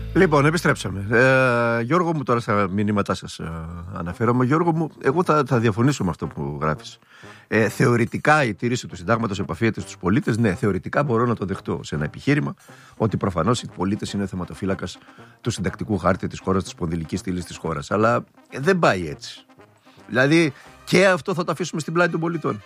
Λοιπόν, επιστρέψαμε. Γιώργο μου, τώρα στα μηνύματά σας αναφέρομαι. Γιώργο μου, εγώ θα διαφωνήσω με αυτό που γράφεις. Θεωρητικά η τήρηση του συντάγματος επαφίεται στους πολίτες. Ναι, θεωρητικά μπορώ να το δεχτώ σε ένα επιχείρημα ότι προφανώς οι πολίτες είναι θεματοφύλακας του συντακτικού χάρτη της χώρας, της σπονδυλικής στήλης της χώρας. Αλλά δεν πάει έτσι. Δηλαδή και αυτό θα το αφήσουμε στην πλάτη των πολιτών.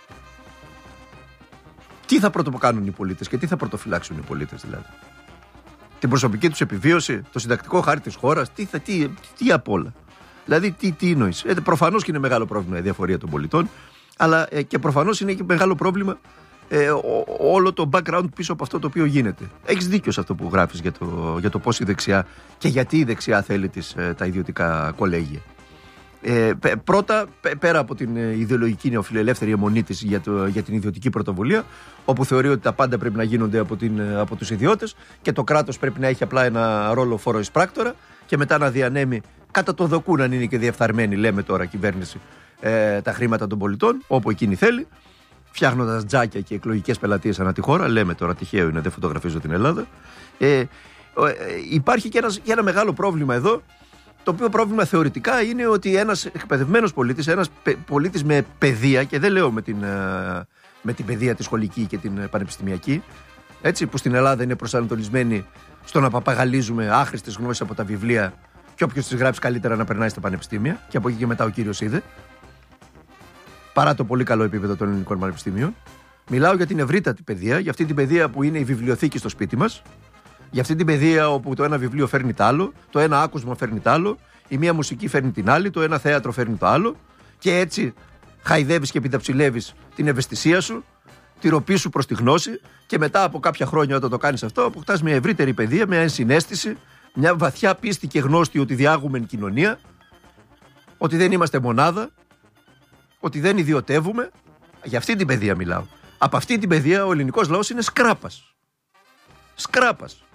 Τι θα πρωτοκάνουν οι πολίτες και τι θα πρωτοφυλάξουν οι πολίτες δηλαδή? Την προσωπική τους επιβίωση, το συντακτικό χάρτη της χώρας, τι απ' όλα. Δηλαδή, τι εννοείς? Προφανώς και είναι μεγάλο πρόβλημα η διαφορία των πολιτών, αλλά και προφανώς είναι και μεγάλο πρόβλημα όλο το background πίσω από αυτό το οποίο γίνεται. Έχεις δίκιο σε αυτό που γράφεις για το πώς η δεξιά και γιατί η δεξιά θέλει τα ιδιωτικά κολέγια. Πρώτα, πέρα από την ιδεολογική νεοφιλελεύθερη αιμονή της για την ιδιωτική πρωτοβουλία, όπου θεωρεί ότι τα πάντα πρέπει να γίνονται από τους ιδιώτες και το κράτος πρέπει να έχει απλά ένα ρόλο φοροεισπράκτορα και μετά να διανέμει κατά το δοκούν, αν είναι και διεφθαρμένη, λέμε τώρα κυβέρνηση, τα χρήματα των πολιτών όπου εκείνη θέλει, φτιάχνοντας τζάκια και εκλογικές πελατείες ανά τη χώρα. Λέμε τώρα, τυχαίο είναι, δεν φωτογραφίζω την Ελλάδα. Υπάρχει και ένα μεγάλο πρόβλημα εδώ. Το οποίο πρόβλημα θεωρητικά είναι ότι ένας εκπαιδευμένος πολίτης, ένας πολίτης με παιδεία, και δεν λέω με την παιδεία τη σχολική και την πανεπιστημιακή, έτσι, που στην Ελλάδα είναι προσανατολισμένη στο να παπαγαλίζουμε άχρηστες γνώσεις από τα βιβλία και όποιος τις γράψει καλύτερα να περνάει στα πανεπιστήμια, και από εκεί και μετά ο κύριος είδε, παρά το πολύ καλό επίπεδο των ελληνικών πανεπιστήμιων. Μιλάω για την ευρύτατη παιδεία, για αυτή την παιδεία που είναι η βιβλιοθήκη στο σπίτι μας. Για αυτή την παιδεία όπου το ένα βιβλίο φέρνει τ' άλλο, το ένα άκουσμα φέρνει τ' άλλο, η μία μουσική φέρνει την άλλη, το ένα θέατρο φέρνει το άλλο, και έτσι χαϊδεύεις και επιταψιλεύεις την ευαισθησία σου, τη ροπή σου προς τη γνώση, και μετά από κάποια χρόνια, όταν το κάνεις αυτό, αποκτάς μια ευρύτερη παιδεία, μια ενσυναίσθηση, μια βαθιά πίστη και γνώστη ότι διάγουμε κοινωνία, ότι δεν είμαστε μονάδα, ότι δεν ιδιωτεύουμε. Για αυτή την παιδεία μιλάω. Από αυτή την παιδεία ο ελληνικός λαός είναι σκράπας. Σκράπας.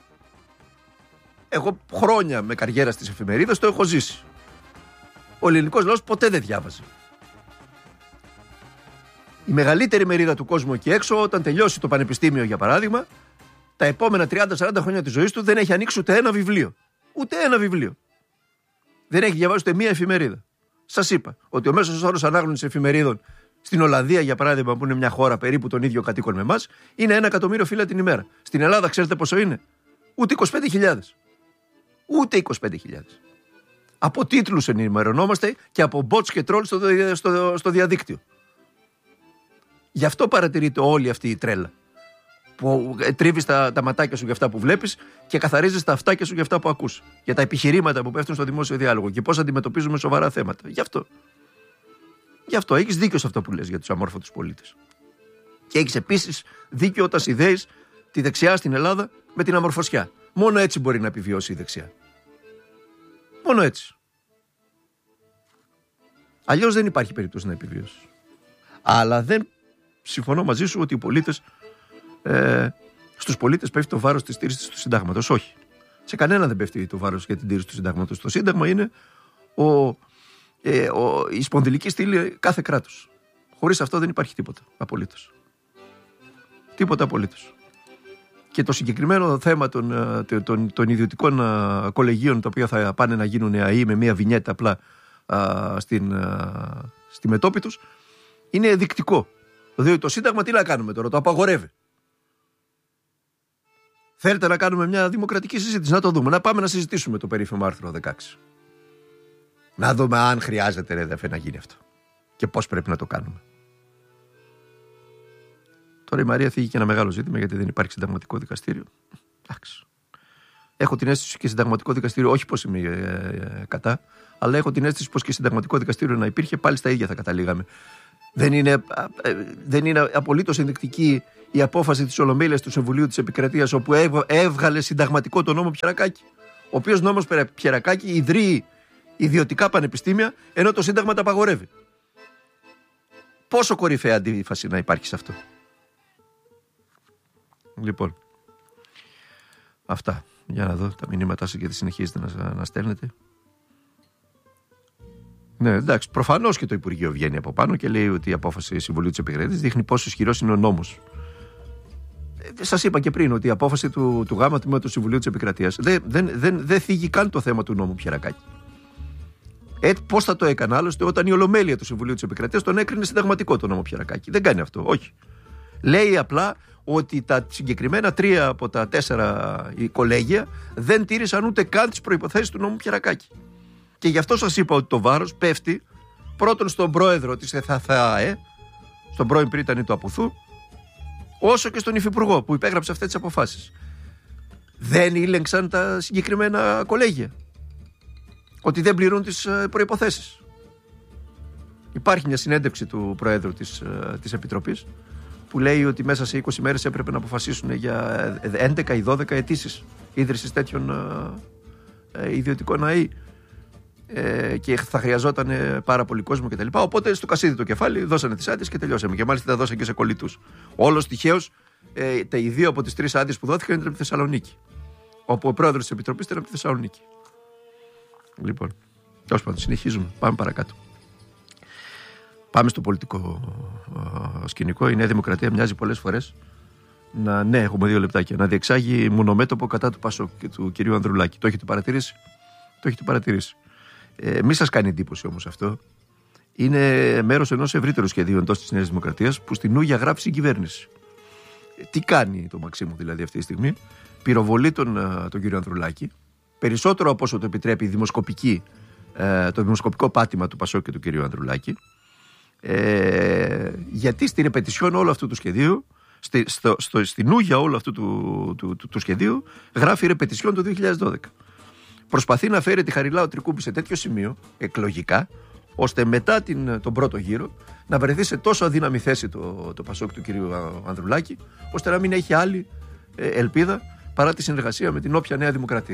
Εγώ χρόνια με καριέρα στις εφημερίδες το έχω ζήσει. Ο ελληνικός λαός ποτέ δεν διάβαζε. Η μεγαλύτερη μερίδα του κόσμου εκεί έξω, όταν τελειώσει το πανεπιστήμιο για παράδειγμα, τα επόμενα 30-40 χρόνια της ζωής του δεν έχει ανοίξει ούτε ένα βιβλίο. Ούτε ένα βιβλίο. Δεν έχει διαβάσει ούτε μία εφημερίδα. Σας είπα ότι ο μέσος όρος ανάγνωσης εφημερίδων στην Ολλανδία, για παράδειγμα, που είναι μια χώρα περίπου των ίδιων κατοίκων με εμάς, είναι 1 εκατομμύριο φύλλα την ημέρα. Στην Ελλάδα, ξέρετε πόσο είναι? Ούτε 25.000. Ούτε 25.000. Από τίτλους ενημερωνόμαστε και από bots και trolls στο διαδίκτυο. Γι' αυτό παρατηρείται όλη αυτή η τρέλα. Που τρίβεις τα ματάκια σου για αυτά που βλέπεις και καθαρίζεις τα αυτάκια σου για αυτά που ακούς. Για τα επιχειρήματα που πέφτουν στο δημόσιο διάλογο και πώς αντιμετωπίζουμε σοβαρά θέματα. Γι' αυτό έχεις δίκιο σε αυτό που λες για τους αμόρφωτους πολίτες. Και έχεις επίσης δίκιο όταν συνδέεις τη δεξιά στην Ελλάδα με την αμορφωσιά. Μόνο έτσι μπορεί να επιβιώσει η δεξιά. Μόνο έτσι. Αλλιώς δεν υπάρχει περίπτωση να επιβιώσει. Αλλά δεν συμφωνώ μαζί σου ότι οι πολίτες, στους πολίτες πέφτει το βάρος της στήριξης του συντάγματος. Όχι. Σε κανένα δεν πέφτει το βάρος για την τήρηση του συντάγματος. Το σύνταγμα είναι η σπονδυλική στήλη κάθε κράτους. Χωρίς αυτό δεν υπάρχει τίποτα απολύτως. Τίποτα απολύτως. Και το συγκεκριμένο θέμα των ιδιωτικών κολεγίων, τα οποία θα πάνε να γίνουν ΑΕΗ με μια βινιέτα απλά στη μετώπη τους, είναι δεικτικό. Διότι το Σύνταγμα τι να κάνουμε τώρα, το απαγορεύει. Θέλετε να κάνουμε μια δημοκρατική συζήτηση, να το δούμε, να πάμε να συζητήσουμε το περίφημο άρθρο 16. Να δούμε αν χρειάζεται, ρε αδερφέ, να γίνει αυτό και πώς πρέπει να το κάνουμε. Τώρα η Μαρία θίγει και ένα μεγάλο ζήτημα, γιατί δεν υπάρχει συνταγματικό δικαστήριο. Εντάξει. Έχω την αίσθηση και συνταγματικό δικαστήριο, όχι πως είμαι κατά, αλλά έχω την αίσθηση πως και συνταγματικό δικαστήριο να υπήρχε, πάλι στα ίδια θα καταλήγαμε. Δεν είναι απολύτως ενδεικτική η απόφαση της Ολομέλειας του Συμβουλίου της Επικρατείας, όπου έβγαλε συνταγματικό τον νόμο Πιερακάκη. Ο οποίος νόμος Πιερακάκη ιδρύει ιδιωτικά πανεπιστήμια, ενώ το Σύνταγμα τα απαγορεύει. Πόσο κορυφαία αντίφαση να υπάρχει σε αυτό. Λοιπόν, αυτά. Για να δω τα μηνύματά σας, γιατί συνεχίζετε να στέλνετε. Ναι, εντάξει, προφανώς και το Υπουργείο βγαίνει από πάνω και λέει ότι η απόφαση Συμβουλίου της Επικρατείας δείχνει πόσο ισχυρός είναι ο νόμος. σας είπα και πριν ότι η απόφαση του ΓΑΜΑ τμήμα του Συμβουλίου της Επικρατείας δεν θίγει καν το θέμα του νόμου Πιερακάκη. Πώς θα το έκανε άλλωστε όταν η Ολομέλεια του Συμβουλίου της Επικρατείας τον έκρινε συνταγματικό το νόμο Πιερακάκη? Δεν κάνει αυτό, όχι. Λέει απλά ότι τα συγκεκριμένα 3 από τα 4 κολέγια δεν τήρησαν ούτε καν τις προϋποθέσεις του νόμου Πιερακάκη. Και γι' αυτό σας είπα ότι το βάρος πέφτει πρώτον στον πρόεδρο της ΕΘΑΘΑΕ, στον πρώην πρίτανη του Απουθού, όσο και στον υφυπουργό που υπέγραψε αυτές τις αποφάσεις. Δεν ήλεγξαν τα συγκεκριμένα κολέγια ότι δεν πληρούν τις προϋποθέσεις. Υπάρχει μια συνέντευξη του Προέδρου της Επιτροπής που λέει ότι μέσα σε 20 μέρες έπρεπε να αποφασίσουν για 11 ή 12 αιτήσεις ίδρυσης τέτοιων ιδιωτικών ΑΕΗ και θα χρειαζόταν πάρα πολύ κόσμο κτλ. Οπότε στο κασίδι το κεφάλι δώσανε τις άδειες και τελειώσαμε. Και μάλιστα τα δώσανε και σε κολλητούς. Όλος τυχαίως οι 2 από τις 3 άδειες που δόθηκαν ήταν από τη Θεσσαλονίκη. Όπου ο πρόεδρος της Επιτροπής ήταν από τη Θεσσαλονίκη. Λοιπόν, τέλος πάντων, συνεχίζουμε. Πάμε παρακάτω. Πάμε στο πολιτικό σκηνικό. Η Νέα Δημοκρατία μοιάζει πολλές φορές ναι, έχουμε 2 λεπτάκια, να διεξάγει μονομέτωπο κατά του ΠΑΣΟΚ και του κυρίου Ανδρουλάκη. Το έχετε παρατηρήσει? Το έχετε παρατηρήσει. Μη σας κάνει εντύπωση όμως αυτό. Είναι μέρος ενός ευρύτερου σχεδίου εντός της Νέας Δημοκρατίας που στην Ούγια γράφει συγκυβέρνηση. Τι κάνει το Μαξίμου δηλαδή αυτή τη στιγμή? Πυροβολεί τον κύριο Ανδρουλάκη περισσότερο από όσο το επιτρέπει το δημοσκοπικό πάτημα του ΠΑΣΟΚ και του κυρίου Ανδρουλάκη, γιατί στην ρεπετησιόν όλου αυτού του σχεδίου, στην Ούγια όλου αυτού του σχεδίου, γράφει ρεπετησιόν το 2012. Προσπαθεί να φέρει τη Χαριλάου Τρικούπη σε τέτοιο σημείο, εκλογικά, ώστε μετά τον πρώτο γύρο να βρεθεί σε τόσο αδύναμη θέση το ΠΑΣΟΚ του κυρίου Ανδρουλάκη, ώστε να μην έχει άλλη ελπίδα παρά τη συνεργασία με την όποια Νέα Δημοκρατία.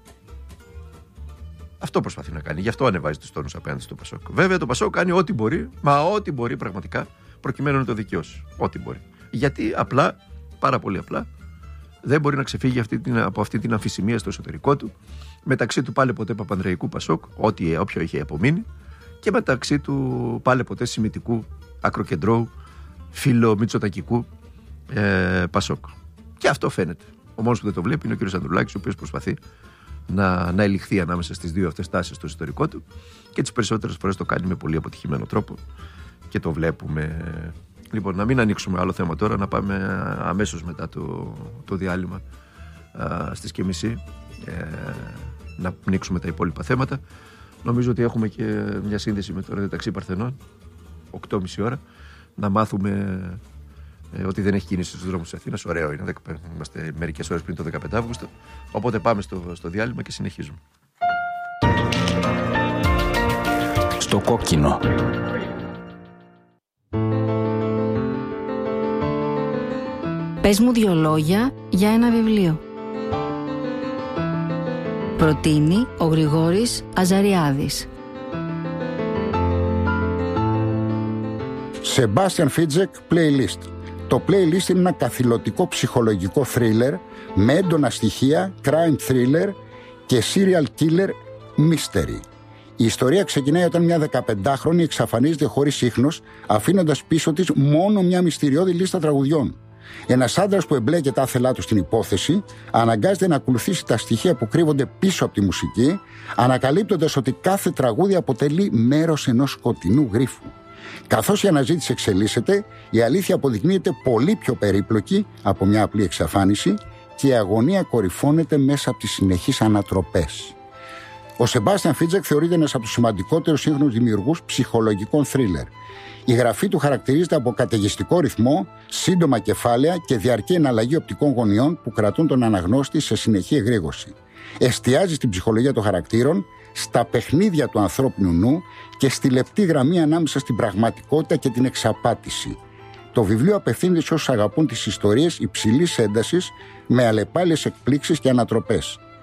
Αυτό προσπαθεί να κάνει. Γι' αυτό ανεβάζει τους τόνους απέναντι στο ΠΑΣΟΚ. Βέβαια το ΠΑΣΟΚ κάνει ό,τι μπορεί, ό,τι μπορεί πραγματικά, προκειμένου να το δικαιώσει. Ό,τι μπορεί. Γιατί απλά, πάρα πολύ απλά, δεν μπορεί να ξεφύγει από αυτή την αμφισημία στο εσωτερικό του, μεταξύ του πάλι ποτέ παπανδρεϊκού ΠΑΣΟΚ, όποιο είχε απομείνει, και μεταξύ του πάλι ποτέ σημιτικού, ακροκεντρώου, φιλομητσοτακικού ΠΑΣΟΚ. Και αυτό φαίνεται. Ο μόνος που δεν το βλέπει είναι ο κ. Ανδρουλάκης, ο οποίος προσπαθεί να ελιχθεί ανάμεσα στις 2 αυτές τάσεις στο ιστορικό του, και τις περισσότερες φορές το κάνει με πολύ αποτυχημένο τρόπο και το βλέπουμε. Λοιπόν, να μην ανοίξουμε άλλο θέμα τώρα, να πάμε αμέσως μετά το διάλειμμα στις και μισή, να ανοίξουμε τα υπόλοιπα θέματα. Νομίζω ότι έχουμε και μια σύνδεση με το Ρεδεταξί Παρθενών 8.30 ώρα, να μάθουμε ότι δεν έχει κίνηση στους δρόμους της Αθήνας. Ωραίο είναι, είμαστε μερικές ώρες πριν το 15 Αύγουστο. Οπότε πάμε στο διάλειμμα και συνεχίζουμε. Στο κόκκινο. Πες μου 2 λόγια για ένα βιβλίο. Προτείνει ο Γρηγόρης Αζαριάδης. Σεμπάστιαν Φίτζεκ Playlist. Το Playlist είναι ένα καθηλωτικό ψυχολογικό thriller με έντονα στοιχεία, crime thriller και serial killer mystery. Η ιστορία ξεκινάει όταν μια 15χρονη εξαφανίζεται χωρίς ίχνος, αφήνοντας πίσω της μόνο μια μυστηριώδη λίστα τραγουδιών. Ένας άντρας που εμπλέκεται άθελά του στην υπόθεση αναγκάζεται να ακολουθήσει τα στοιχεία που κρύβονται πίσω από τη μουσική, ανακαλύπτοντας ότι κάθε τραγούδι αποτελεί μέρος ενός σκοτεινού γρίφου. Καθώς η αναζήτηση εξελίσσεται, η αλήθεια αποδεικνύεται πολύ πιο περίπλοκη από μια απλή εξαφάνιση και η αγωνία κορυφώνεται μέσα από τις συνεχείς ανατροπές. Ο Σεμπάστιαν Φίτζεκ θεωρείται ένας από τους σημαντικότερους σύγχρονους δημιουργούς ψυχολογικών θρίλερ. Η γραφή του χαρακτηρίζεται από καταιγιστικό ρυθμό, σύντομα κεφάλαια και διαρκή εναλλαγή οπτικών γωνιών που κρατούν τον αναγνώστη σε συνεχή εγρήγορση. Εστιάζει στην ψυχολογία των χαρακτήρων, στα παιχνίδια του ανθρώπινου νου και στη λεπτή γραμμή ανάμεσα στην πραγματικότητα και την εξαπάτηση. Το βιβλίο απευθύνεται σε όσους αγαπούν τις ιστορίες υψηλής έντασης με αλλεπάλληλες εκπλήξεις και ανατροπές.